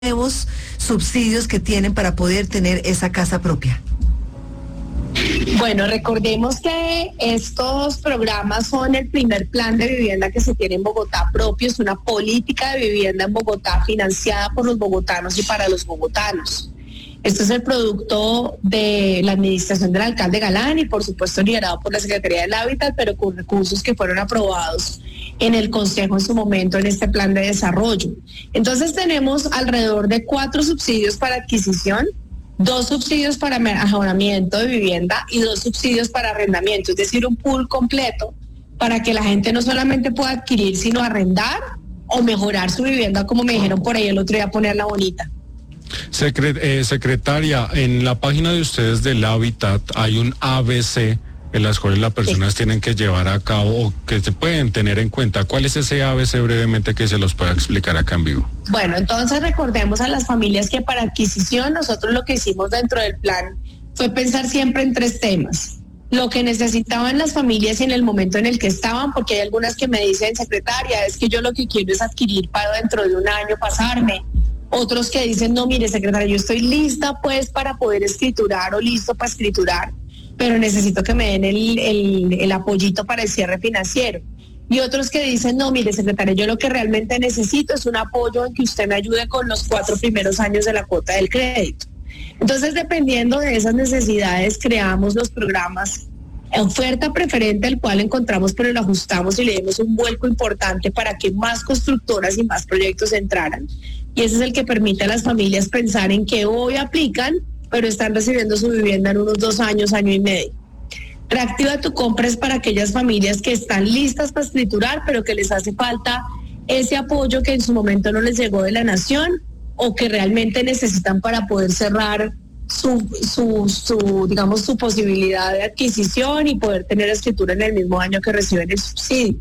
nuevos subsidios que tienen para poder tener esa casa propia? Bueno, recordemos que estos programas son el primer plan de vivienda que se tiene en Bogotá propio. Es una política de vivienda en Bogotá financiada por los bogotanos y para los bogotanos. Esto es el producto de la administración del alcalde Galán y por supuesto liderado por la Secretaría del Hábitat, pero con recursos que fueron aprobados en el Consejo en su momento en este plan de desarrollo. Entonces tenemos alrededor de 4 subsidios para adquisición, 2 subsidios para mejoramiento de vivienda y 2 subsidios para arrendamiento, es decir, un pool completo para que la gente no solamente pueda adquirir, sino arrendar o mejorar su vivienda, como me dijeron por ahí el otro día, ponerla bonita. Secretaria, en la página de ustedes del Hábitat hay un ABC en las cuales las personas tienen que llevar a cabo o que se pueden tener en cuenta. ¿Cuál es ese ABC brevemente que se los pueda explicar acá en vivo? Bueno, entonces recordemos a las familias que para adquisición nosotros lo que hicimos dentro del plan fue pensar siempre en 3 temas. Lo que necesitaban las familias y en el momento en el que estaban, porque hay algunas que me dicen, secretaria, es que yo lo que quiero es adquirir para dentro de un año pasarme. Otros que dicen, no, mire, secretaria, yo estoy lista pues para poder escriturar o listo para escriturar, pero necesito que me den el apoyito para el cierre financiero. Y otros que dicen, no, mire, secretaria, yo lo que realmente necesito es un apoyo en que usted me ayude con los 4 primeros años de la cuota del crédito. Entonces, dependiendo de esas necesidades, creamos los programas oferta preferente, el cual encontramos, pero lo ajustamos y le dimos un vuelco importante para que más constructoras y más proyectos entraran. Y ese es el que permite a las familias pensar en que hoy aplican, pero están recibiendo su vivienda en unos 2 años, año y medio. Reactiva tu compra es para aquellas familias que están listas para escriturar, pero que les hace falta ese apoyo que en su momento no les llegó de la nación o que realmente necesitan para poder cerrar su posibilidad de adquisición y poder tener escritura en el mismo año que reciben el subsidio.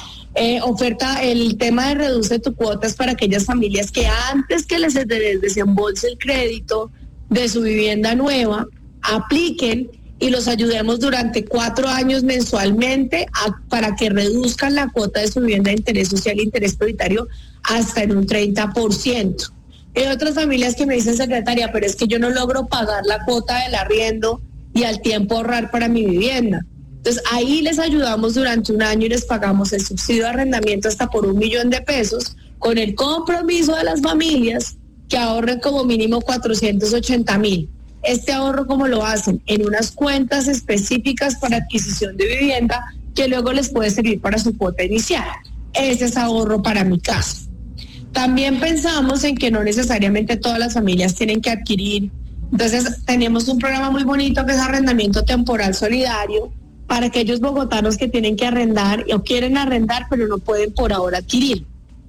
Oferta, el tema de reduce tu cuota es para aquellas familias que antes que les desembolse el crédito de su vivienda nueva, apliquen y los ayudemos durante 4 años mensualmente para que reduzcan la cuota de su vivienda de interés social e interés prioritario hasta en un 30%. Hay otras familias que me dicen, secretaria, pero es que yo no logro pagar la cuota del arriendo y al tiempo ahorrar para mi vivienda. Entonces ahí les ayudamos durante un año y les pagamos el subsidio de arrendamiento hasta por 1 millón de pesos con el compromiso de las familias que ahorren como mínimo 480,000. Este ahorro, ¿cómo lo hacen? En unas cuentas específicas para adquisición de vivienda que luego les puede servir para su cuota inicial. Ese es ahorro para mi caso. También pensamos en que no necesariamente todas las familias tienen que adquirir. Entonces tenemos un programa muy bonito que es arrendamiento temporal solidario para aquellos bogotanos que tienen que arrendar o quieren arrendar pero no pueden por ahora adquirir.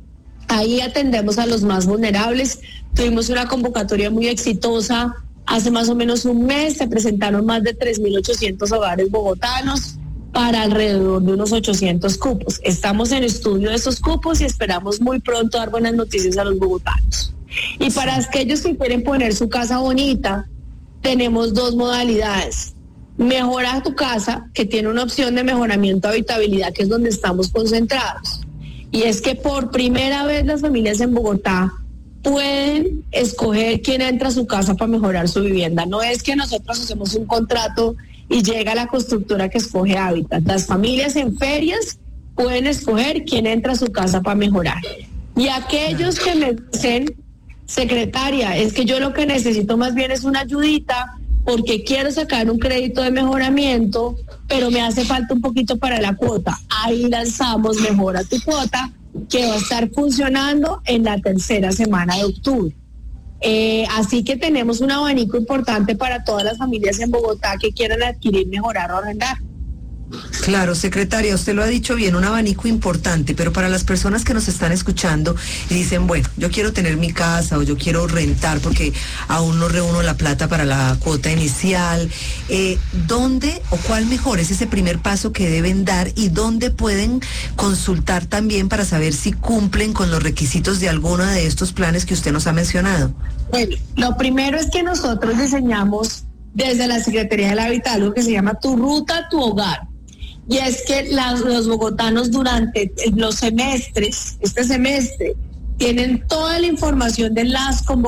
Ahí atendemos a los más vulnerables. Tuvimos una convocatoria muy exitosa hace más o menos un mes. Se presentaron más de 3.800 hogares bogotanos para alrededor de unos 800 cupos. Estamos en estudio de esos cupos y esperamos muy pronto dar buenas noticias a los bogotanos. Y para aquellos que quieren poner su casa bonita, tenemos 2 modalidades. Mejora tu casa, que tiene una opción de mejoramiento de habitabilidad, que es donde estamos concentrados. Y es que por primera vez las familias en Bogotá pueden escoger quién entra a su casa para mejorar su vivienda. No es que nosotros hacemos un contrato y llega la constructora que escoge hábitat. Las familias en ferias pueden escoger quién entra a su casa para mejorar. Y aquellos que me dicen, secretaria, es que yo lo que necesito más bien es una ayudita porque quiero sacar un crédito de mejoramiento, pero me hace falta un poquito para la cuota. Ahí lanzamos Mejora tu Cuota, que va a estar funcionando en la 3ª semana de octubre. Así que tenemos un abanico importante para todas las familias en Bogotá que quieran adquirir, mejorar o arrendar. Claro, secretaria, usted lo ha dicho bien, un abanico importante, pero para las personas que nos están escuchando y dicen, bueno, yo quiero tener mi casa o yo quiero rentar porque aún no reúno la plata para la cuota inicial, ¿dónde o cuál mejor es ese primer paso que deben dar y dónde pueden consultar también para saber si cumplen con los requisitos de alguno de estos planes que usted nos ha mencionado? Bueno, lo primero es que nosotros diseñamos desde la Secretaría del Hábitat algo que se llama Tu Ruta, Tu Hogar. Y es que los bogotanos durante los semestres, este semestre, tienen toda la información de las convocatorias